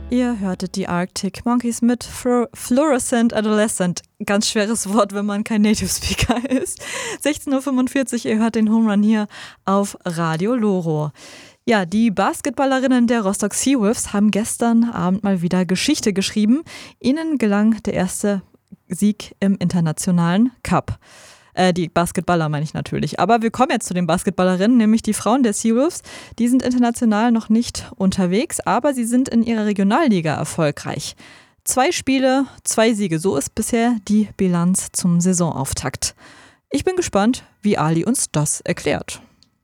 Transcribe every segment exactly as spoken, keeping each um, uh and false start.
Ihr hörtet die Arctic Monkeys mit Flu- Fluorescent Adolescent. Ganz schweres Wort, wenn man kein Native Speaker ist. sechzehn Uhr fünfundvierzig, ihr hört den Home Run hier auf Radio Loro. Ja, die Basketballerinnen der Rostock Seawolves haben gestern Abend mal wieder Geschichte geschrieben. Ihnen gelang der erste Sieg im internationalen Cup. Äh, die Basketballer meine ich natürlich. Aber wir kommen jetzt zu den Basketballerinnen, nämlich die Frauen der Seawolves. Die sind international noch nicht unterwegs, aber sie sind in ihrer Regionalliga erfolgreich. Zwei Spiele, zwei Siege. So ist bisher die Bilanz zum Saisonauftakt. Ich bin gespannt, wie Ali uns das erklärt.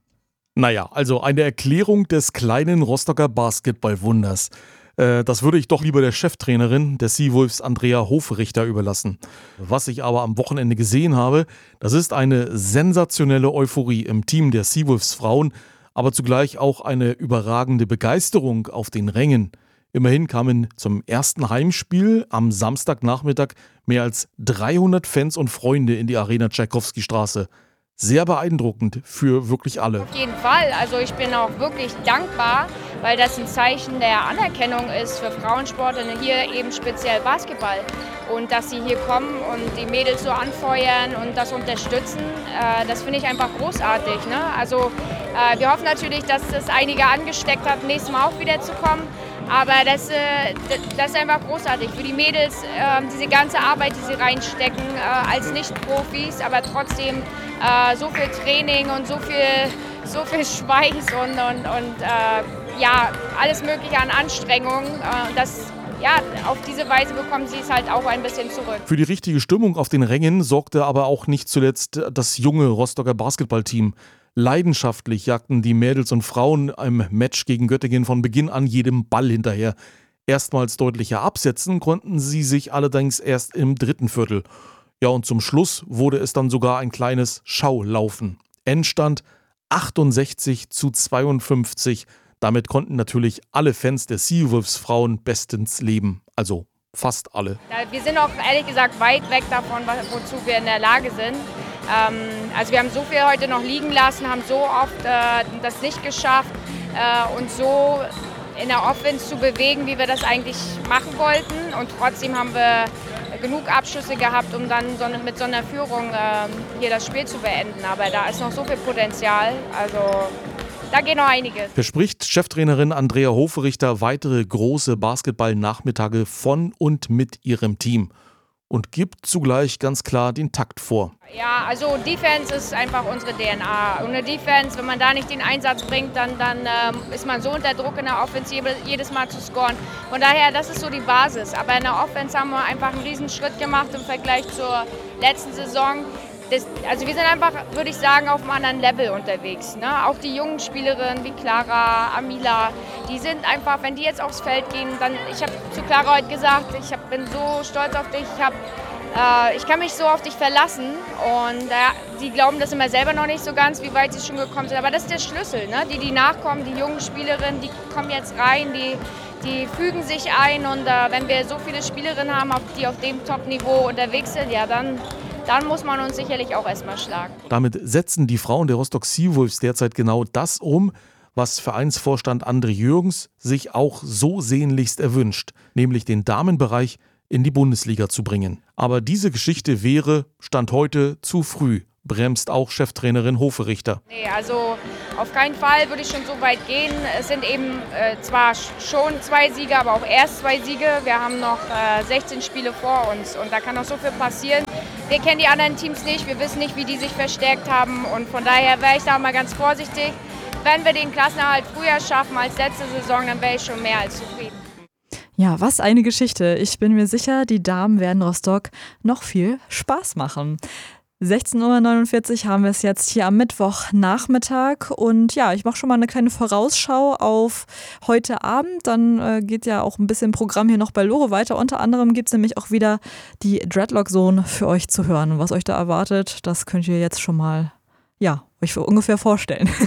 Naja, also eine Erklärung des kleinen Rostocker Basketballwunders. Äh, das würde ich doch lieber der Cheftrainerin der Seawolves, Andrea Hofrichter, überlassen. Was ich aber am Wochenende gesehen habe, das ist eine sensationelle Euphorie im Team der Seawolves Frauen, aber zugleich auch eine überragende Begeisterung auf den Rängen. Immerhin kamen zum ersten Heimspiel am Samstagnachmittag mehr als dreihundert Fans und Freunde in die Arena Tschaikowski-Straße. Sehr beeindruckend für wirklich alle. Auf jeden Fall. Also ich bin auch wirklich dankbar, weil das ein Zeichen der Anerkennung ist für Frauensportlerinnen, hier eben speziell Basketball. Und dass sie hier kommen und die Mädels so anfeuern und das unterstützen, äh, das finde ich einfach großartig. Ne? Also äh, wir hoffen natürlich, dass das einige angesteckt hat, nächstes Mal auch wieder zu kommen. Aber das, äh, das ist einfach großartig für die Mädels, äh, diese ganze Arbeit, die sie reinstecken äh, als Nicht-Profis, aber trotzdem äh, so viel Training und so viel, so viel Schweiß und, und, und äh, ja, alles Mögliche an Anstrengungen. Äh, das, ja, auf diese Weise bekommen sie es halt auch ein bisschen zurück. Für die richtige Stimmung auf den Rängen sorgte aber auch nicht zuletzt das junge Rostocker Basketballteam. Leidenschaftlich jagten die Mädels und Frauen im Match gegen Göttingen von Beginn an jedem Ball hinterher. Erstmals deutlicher absetzen konnten sie sich allerdings erst im dritten Viertel. Ja, und zum Schluss wurde es dann sogar ein kleines Schaulaufen. Endstand achtundsechzig zu zweiundfünfzig. Damit konnten natürlich alle Fans der Seawolves Frauen bestens leben. Also fast alle. Wir sind auch ehrlich gesagt weit weg davon, wozu wir in der Lage sind. Also wir haben so viel heute noch liegen lassen, haben so oft äh, das nicht geschafft, äh, uns so in der Offense zu bewegen, wie wir das eigentlich machen wollten. Und trotzdem haben wir genug Abschlüsse gehabt, um dann so eine, mit so einer Führung äh, hier das Spiel zu beenden. Aber da ist noch so viel Potenzial, also da geht noch einiges. Verspricht Cheftrainerin Andrea Hofrichter weitere große Basketball-Nachmittage von und mit ihrem Team. Und gibt zugleich ganz klar den Takt vor. Ja, also Defense ist einfach unsere D N A. Und eine Defense, wenn man da nicht den Einsatz bringt, dann, dann ähm, ist man so unter Druck in der Offensive, jedes Mal zu scoren. Von daher, das ist so die Basis. Aber in der Offense haben wir einfach einen riesen Schritt gemacht im Vergleich zur letzten Saison. Das, also wir sind einfach, würde ich sagen, auf einem anderen Level unterwegs. Ne? Auch die jungen Spielerinnen wie Clara, Amila, die sind einfach, wenn die jetzt aufs Feld gehen, dann, ich habe zu Clara heute gesagt, ich hab, bin so stolz auf dich, ich, hab, äh, ich kann mich so auf dich verlassen. Und äh, die glauben das immer selber noch nicht so ganz, wie weit sie schon gekommen sind. Aber das ist der Schlüssel, ne? die, die nachkommen, die jungen Spielerinnen, die kommen jetzt rein, die, die fügen sich ein. Und äh, wenn wir so viele Spielerinnen haben, die auf dem Top-Niveau unterwegs sind, ja dann... Dann muss man uns sicherlich auch erstmal schlagen. Damit setzen die Frauen der Rostock Seawolves derzeit genau das um, was Vereinsvorstand André Jürgens sich auch so sehnlichst erwünscht, nämlich den Damenbereich in die Bundesliga zu bringen. Aber diese Geschichte wäre, Stand heute, zu früh, bremst auch Cheftrainerin Hofrichter. Nee, also auf keinen Fall würde ich schon so weit gehen. Es sind eben äh, zwar schon zwei Siege, aber auch erst zwei Siege. Wir haben noch äh, sechzehn Spiele vor uns und da kann noch so viel passieren. Wir kennen die anderen Teams nicht, wir wissen nicht, wie die sich verstärkt haben und von daher wäre ich da mal ganz vorsichtig. Wenn wir den Klassenerhalt früher schaffen als letzte Saison, dann wäre ich schon mehr als zufrieden. Ja, was eine Geschichte. Ich bin mir sicher, die Damen werden Rostock noch viel Spaß machen. sechzehn Uhr neunundvierzig haben wir es jetzt hier am Mittwochnachmittag und ja, ich mache schon mal eine kleine Vorausschau auf heute Abend. Dann äh, geht ja auch ein bisschen Programm hier noch bei Loro weiter. Unter anderem gibt es nämlich auch wieder die Dreadlock Zone für euch zu hören. Und was euch da erwartet, das könnt ihr jetzt schon mal, ja, euch ungefähr vorstellen.